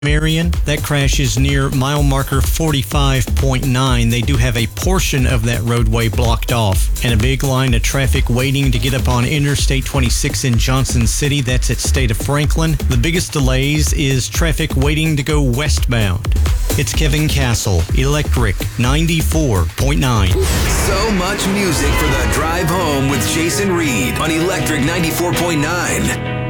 Marion. That crash is near mile marker 45.9. They do have a portion of that roadway blocked off, and a big line of traffic waiting to get up on Interstate 26 in Johnson City. That's at State of Franklin. The biggest delays is traffic waiting to go westbound. It's Kevin Castle, Electric 94.9. So much music for the drive home with Jason Reed on Electric 94.9.